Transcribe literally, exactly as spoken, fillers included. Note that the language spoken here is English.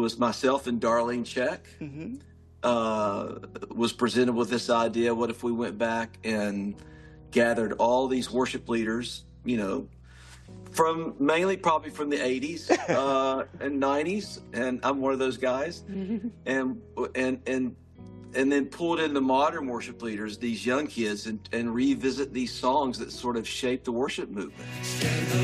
was myself and Darlene Check, Mm-hmm. uh, was presented with this idea. What if we went back and gathered all these worship leaders, you know, from mainly probably from the eighties uh, and nineties, and I'm one of those guys, and and and and then pulled in the modern worship leaders, these young kids, and, and revisit these songs that sort of shaped the worship movement.